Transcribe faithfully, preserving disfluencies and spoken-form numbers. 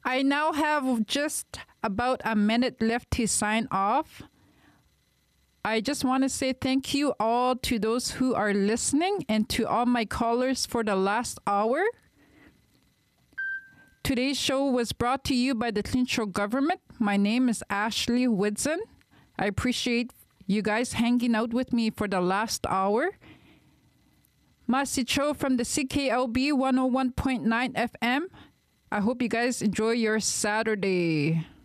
I now have just about a minute left to sign off. I just want to say thank you all to those who are listening and to all my callers for the last hour. Today's show was brought to you by the Tlincho government. My name is Ashley Whidson. I appreciate you guys hanging out with me for the last hour. Masi Cho from the C K L B one oh one point nine F M. I hope you guys enjoy your Saturday.